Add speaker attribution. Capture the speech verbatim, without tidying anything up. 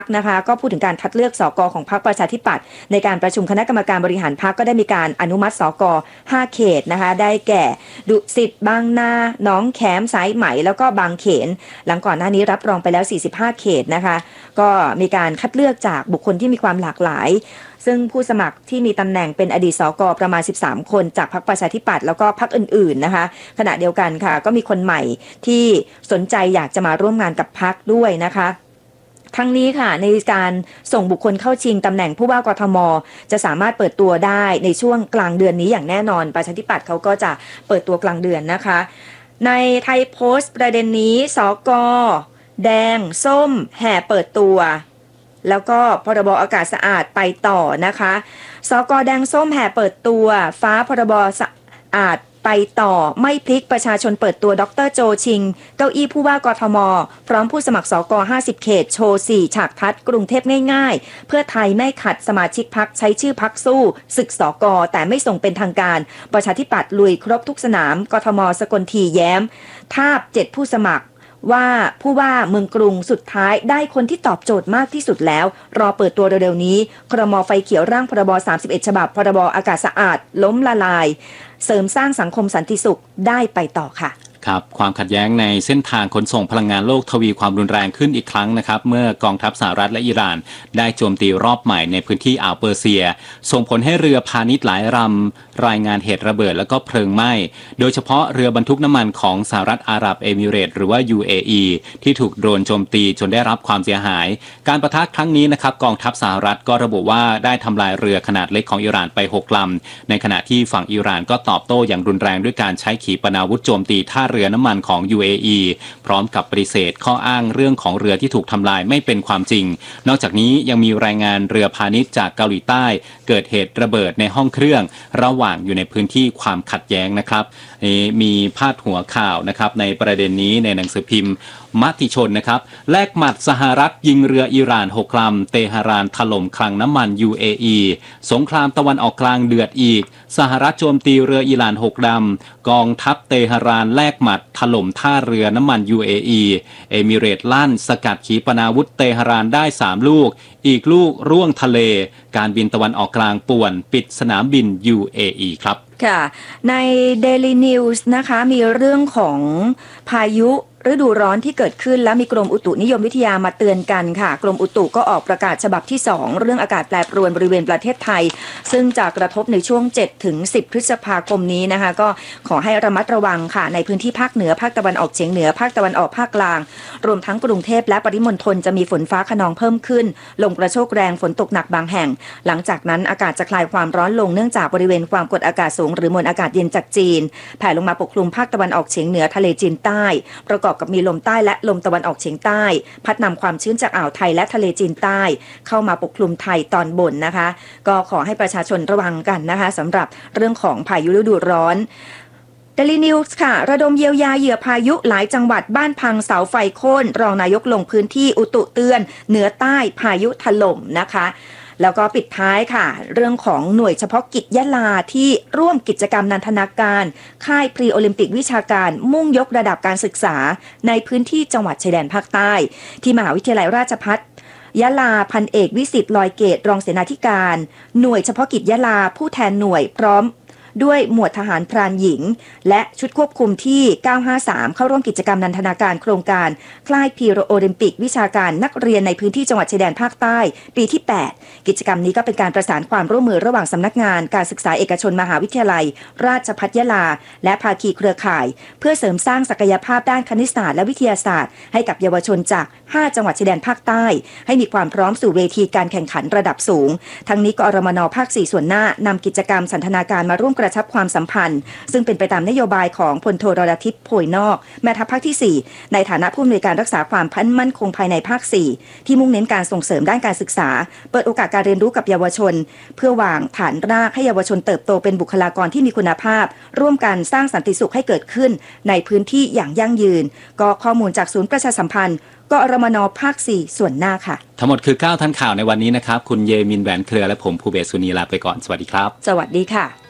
Speaker 1: นะคะก็พูดถึงการคัดเลือกสกของพรรคประชาธิปัตย์ในการประชุมคณะกรรมการบริหารพรรคก็ได้มีการอนุมัติสกห้าเขตนะคะได้แก่ดุสิตบางนาหนองแขมสายไหมแล้วก็บางเขนหลังก่อนหน้านี้รับรองไปแล้วสี่สิบห้าเขตนะคะก็มีการคัดเลือกจากบุคคลที่มีความหลากหลายซึ่งผู้สมัครที่มีตำแหน่งเป็นอดีตสกประมาณสิบสามคนจากพรรคประชาธิปัตย์แล้วก็พรรคอื่นๆนะคะขณะเดียวกันค่ะก็มีคนใหม่ที่สนใจอยากจะมาร่วมงานกับพรรคด้วยนะคะทั้งนี้ค่ะในการส่งบุคคลเข้าชิงตำแหน่งผู้ว่ากทมจะสามารถเปิดตัวได้ในช่วงกลางเดือนนี้อย่างแน่นอนประชาธิปัตย์เขาก็จะเปิดตัวกลางเดือนนะคะในไทยโพสต์ประเด็นนี้สกแดงส้มแห่เปิดตัวแล้วก็พรบอากาศสะอาดไปต่อนะคะสกแดงส้มแห่เปิดตัวฟ้าพรบสะอาดไปต่อไม่พลิกประชาชนเปิดตัวดรโจชิงเก้าอี้ผู้ว่ากทมพร้อมผู้สมัครสกห้าสิบเขตโชว์สี่ฉากทัดกรุงเทพง่ายๆเพื่อไทยไม่ขัดสมาชิกพรรคใช้ชื่อพรรคสู้ศึกสกแต่ไม่ส่งเป็นทางการประชาธิปัตย์ลุยครบทุกสนามกทมสกลทีแย้มทาบเจ็ดผู้สมัครว่าผู้ว่าเมืองกรุงสุดท้ายได้คนที่ตอบโจทย์มากที่สุดแล้วรอเปิดตัวเร็วๆนี้ครม.ไฟเขียวร่างพรบสามสิบเอ็ดฉบับพรบอากาศสะอาดล้มละลายเสริมสร้างสังคมสันติสุขได้ไปต่อค่ะ
Speaker 2: ครับความขัดแย้งในเส้นทางขนส่งพลังงานโลกทวีความรุนแรงขึ้นอีกครั้งนะครับเมื่อกองทัพสหรัฐและอิหร่านได้โจมตีรอบใหม่ในพื้นที่อ่าวเปอร์เซียส่งผลให้เรือพาณิชย์หลายลำรายงานเหตุระเบิดและก็เพลิงไหม้โดยเฉพาะเรือบรรทุกน้ำมันของสหรัฐอาหรับเอมิเรตส์หรือว่า ยู เอ อี ที่ถูกโดรนโจมตีจนได้รับความเสียหายการปะทะครั้งนี้นะครับกองทัพสหรัฐก็ระบุว่าได้ทำลายเรือขนาดเล็กของอิหร่านไปหกลำในขณะที่ฝั่งอิหร่านก็ตอบโต้อย่างรุนแรงด้วยการใช้ขีปนาวุธโจมตีท่าเรือน้ำมันของยู เอ อี พร้อมกับปฏิเสธข้ออ้างเรื่องของเรือที่ถูกทำลายไม่เป็นความจริงนอกจากนี้ยังมีรายงานเรือพาณิชย์จากเกาหลีใต้เกิดเหตุระเบิดในห้องเครื่องระหว่างอยู่ในพื้นที่ความขัดแย้งนะครับมีพาดหัวข่าวนะครับในประเด็นนี้ในหนังสือพิมพ์มติชนนะครับแลกหมัดสหรัฐยิงเรืออิหร่านหกลำเตหะรานถล่มคลังน้ำมัน ยู เอ อี สงครามตะวันออกกลางเดือดอีกสหรัฐโจมตีเรืออิหร่านหกลำกองทัพเตหะรานแลกหมัดถล่มท่าเรือน้ำมัน ยู เอ อี เอมิเรตส์ลั่นสกัดขีปนาวุธเตหะรานได้สามลูกอีกลูกร่วงทะเลการบินตะวันออกกลางป่วนปิดสนามบิน ยู เอ อี ครับ
Speaker 1: ค่ะใน Daily News นะคะมีเรื่องของพายุฤดูร้อนที่เกิดขึ้นและมีกรมอุตุนิยมวิทยามาเตือนกันค่ะกรมอุตุก็ออกประกาศฉบับที่สองเรื่องอากาศแปรปรวนบริเวณประเทศไทยซึ่งจะกระทบในช่วง เจ็ดถึงสิบ พฤษภาคมนี้นะคะก็ขอให้ระมัดระวังค่ะในพื้นที่ภาคเหนือภาคตะวันออกเฉียงเหนือภาคตะวันออกภาคกลางรวมทั้งกรุงเทพและปริมณฑลจะมีฝนฟ้าคะนองเพิ่มขึ้นลมกระโชกแรงฝนตกหนักบางแห่งหลังจากนั้นอากาศจะคลายความร้อนลงเนื่องจากบริเวณความกดอากาศสูงหรือมวลอากาศเย็นจากจีนแผ่ลงมาปกคลุมภาคตะวันออกเฉียงเหนือทะเลจีนใต้ประกอบกับมีลมใต้และลมตะวันออกเฉียงใต้พัดนำความชื้นจากอ่าวไทยและทะเลจีนใต้เข้ามาปกคลุมไทยตอนบนนะคะก็ขอให้ประชาชนระวังกันนะคะสำหรับเรื่องของพายุฤดูร้อน Daily News ค่ะระดมเยียวยาเหยื่อพายุหลายจังหวัดบ้านพังเสาไฟโค่นรองนายกลงพื้นที่อุตุเตือนเหนือใต้พายุถล่มนะคะแล้วก็ปิดท้ายค่ะเรื่องของหน่วยเฉพาะกิจยะลาที่ร่วมกิจกรรมนันทนาการค่ายพรีโอลิมปิกวิชาการมุ่งยกระดับการศึกษาในพื้นที่จังหวัดชายแดนภาคใต้ที่มหาวิทยาลัยราชภัฏยะลาพันเอกวิสิตลอยเกตรองเสนาธิการหน่วยเฉพาะกิจยะลาผู้แทนหน่วยพร้อมด้วยหมวดทหารพรานหญิงและชุดควบคุมที่เก้าห้าสามเข้าร่วมกิจกรรมนันทนาการโครงการคล้ายพีโรโอลิมปิกวิชาการนักเรียนในพื้นที่จังหวัดชายแดนภาคใต้ปีที่แปดกิจกรรมนี้ก็เป็นการประสานความร่วมมือระหว่างสำนักงานการศึกษาเอกชนมหาวิทยาลัยราชภัฏยะลาและภาคีเครือข่ายเพื่อเสริมสร้างศักยภาพด้านคณิตศาสตร์และวิทยาศาสตร์ให้กับเยาวชนจากห้าจังหวัดชายแดนภาคใต้ให้มีความพร้อมสู่เวทีการแข่งขันระดับสูงทั้งนี้กอรมนภาคสี่ส่วนหน้านำกิจกรรมสันทนาการมาร่วมกระชับความสัมพันธ์ซึ่งเป็นไปตามนโยบายของพลโทรทิพย์โพยนอกแม่ทัพภาคที่สี่ในฐานะผู้อำนวยการรักษาความมั่นคงภายในภาคสี่ที่มุ่งเน้นการส่งเสริมด้านการศึกษาเปิดโอกาสการเรียนรู้กับเยาวชนเพื่อวางฐานรากให้เยาวชนเติบโตเป็นบุคลากรที่มีคุณภาพร่วมกันสร้างสันติสุขให้เกิดขึ้นในพื้นที่อย่างยั่งยืนก็ข้อมูลจากศูนย์ประชาสัมพันธ์กอรมนภาคสี่ส่วนหน้าค่ะ
Speaker 2: ทั้งหมดคือเก้าท่านข่าวในวันนี้นะครับคุณเยมินแหวนเครือและผมภูเบศสุนีลาไปก่อนสวัสดีครับ
Speaker 1: สวัสดีค่ะ